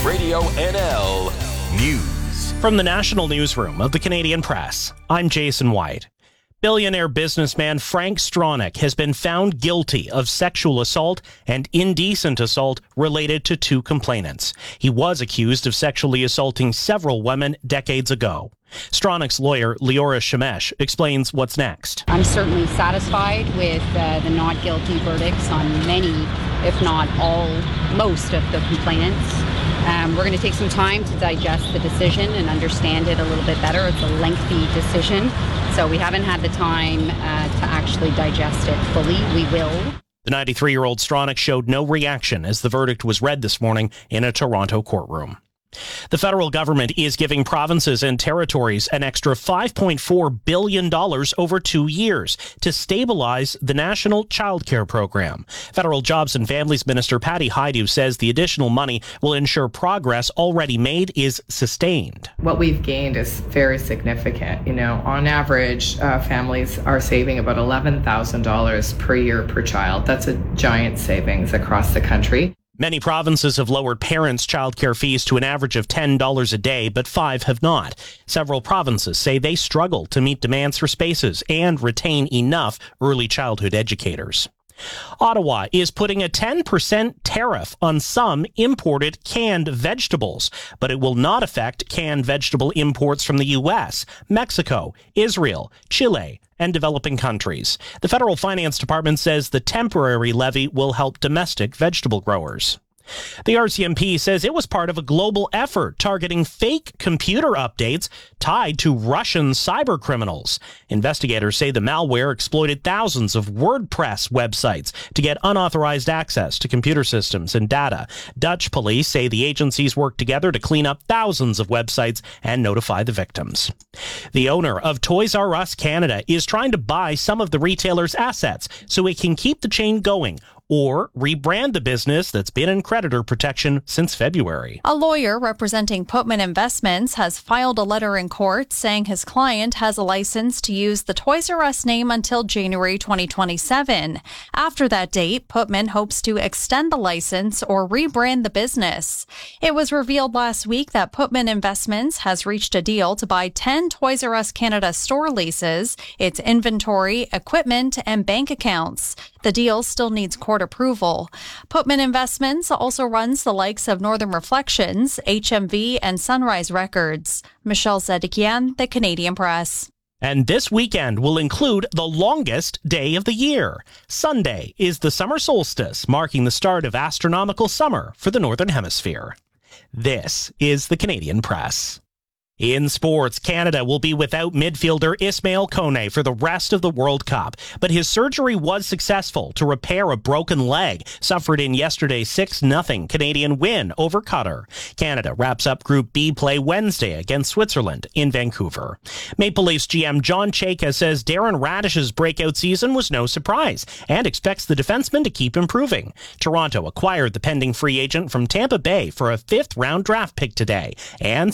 Radio NL News. From the National Newsroom of the Canadian Press, I'm Jason White. Billionaire businessman Frank Stronach has been found guilty of sexual assault and indecent assault related to two complainants. He was accused of sexually assaulting several women decades ago. Stronach's lawyer, Leora Shemesh, explains what's next. I'm certainly satisfied with the not guilty verdicts on many, if not all, most of the complainants. We're going to take some time to digest the decision and understand it a little bit better. It's a lengthy decision, so we haven't had the time to actually digest it fully. We will. The 93-year-old Stronach showed no reaction as the verdict was read this morning in a Toronto courtroom. The federal government is giving provinces and territories an extra $5.4 billion over 2 years to stabilize the National Child Care Program. Federal Jobs and Families Minister Patty Hajdu says the additional money will ensure progress already made is sustained. What we've gained is very significant. On average, families are saving about $11,000 per year per child. That's a giant savings across the country. Many provinces have lowered parents' childcare fees to an average of $10 a day, but 5 have not. Several provinces say they struggle to meet demands for spaces and retain enough early childhood educators. Ottawa is putting a 10% tariff on some imported canned vegetables, but it will not affect canned vegetable imports from the U.S., Mexico, Israel, Chile, and developing countries. The Federal Finance Department says the temporary levy will help domestic vegetable growers. The RCMP says it was part of a global effort targeting fake computer updates tied to Russian cyber criminals. Investigators say the malware exploited thousands of WordPress websites to get unauthorized access to computer systems and data. Dutch police say the agencies worked together to clean up thousands of websites and notify the victims. The owner of Toys R Us Canada is trying to buy some of the retailer's assets so it can keep the chain going or rebrand the business that's been in creditor protection since February. A lawyer representing Putman Investments has filed a letter in court saying his client has a license to use the Toys R Us name until January 2027. After that date, Putman hopes to extend the license or rebrand the business. It was revealed last week that Putman Investments has reached a deal to buy 10 Toys R Us Canada store leases, its inventory, equipment, and bank accounts. The deal still needs court approval. Putman Investments also runs the likes of Northern Reflections, HMV, and Sunrise Records. Michelle Zedekian, The Canadian Press. And this weekend will include the longest day of the year. Sunday is the summer solstice, marking the start of astronomical summer for the Northern Hemisphere. This is The Canadian Press. In sports, Canada will be without midfielder Ismail Kone for the rest of the World Cup, but his surgery was successful to repair a broken leg suffered in yesterday's 6-0 Canadian win over Qatar. Canada wraps up Group B play Wednesday against Switzerland in Vancouver. Maple Leafs GM John Chayka says Darren Radish's breakout season was no surprise and expects the defenseman to keep improving. Toronto acquired the pending free agent from Tampa Bay for a 5th-round draft pick today, and